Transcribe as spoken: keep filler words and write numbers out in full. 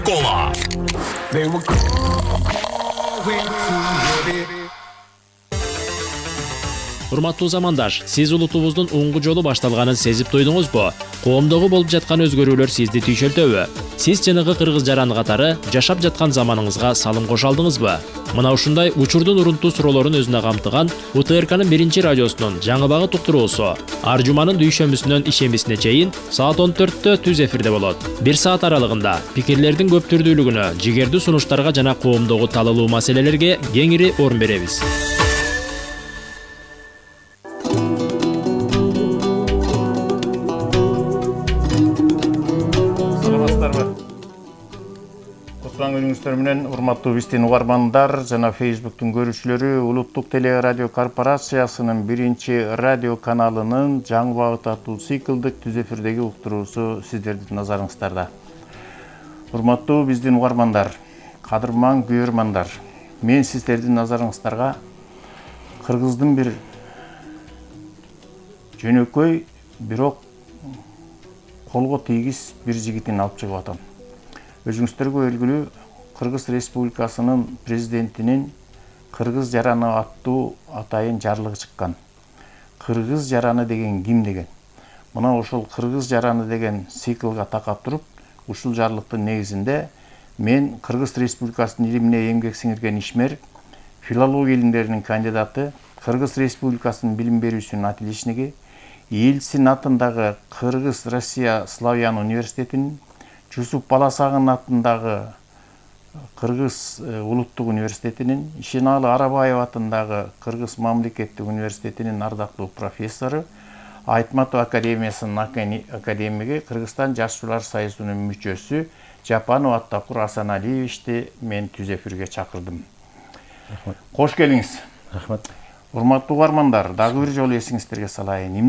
Кока-Кола. Урматтуу замандаш, сиз улутубуздун оңгу жолу башталганын сезип туйдуңузбу? Коомдогу болуп жаткан өзгөрүүлөр сизди түйшөлтөбү? Сиз жанагы кыргыз жараны катары жашап жаткан заманыңызга салым кошо алдыңызбы? Мына ушундай учурдун урунтуу суроолорун өзүнө камтыган У Т Р К'нын биринчи радиосунун жаңы багы туктуруусу ар жуманын дүйшөмбүсүнөн ишембисине чейин саат он төрттө түз эфирде болот. Бир саат аралыгында пикирлердин көп түрдүүлүгүнө, жигердүү сунуштарга жана коомдогу талалуу маселелерге кеңири орун беребиз. Куттуган күнүңүздөр менен урматтуу биздин угармандар жана Фейсбуктун көрүүчүлөрү, Улуттук телерадио корпорациясынын биринчи радио каналынын жаңы багыт аттуу циклдык түз эфирдеги уктуруусу сиздердин назарыңыздарда. Урматтуу биздин угармандар, кадырман күйөрмандар, мен сиздердин назарыңыздарга кыргыздын бир жөнөкөй, бирок колго тийгиз бир жигитин алып чыгып атам. Өзүңүздөргө белгилүү, Кыргыз Республикасынын президентинин Кыргыз жараны аттуу атайын жарлыгы чыккан. Кыргыз жараны деген ким деген? Мына ошол Кыргыз жараны деген циклга такап туруп, ушул жарлыктын негизинде мен Кыргыз Республикасынын илимине эмгек сиңирген ишмер, филология илимдеринин кандидаты, Кыргыз Республикасынын билим берүүсүнүн отличниги, Ельцин атындагы Кыргыз Россия Славян университетинин, Жусуп Баласагын атындагы Кыргыз улуттук университетинин, Ишеналы Арабаев атындагы Кыргыз мамлекеттик университетинин ардактуу профессору, Айтматов академиясынын академиги, Кыргызстан Жашчылар союзунун мүчөсү Жапанов Аттакур Асаналиевичти мен түз эфирге чакырдым. Кош келиңиз. Рахмат. Урматтуу угармандар, дагы бир жолу эсиңиздерге салайын.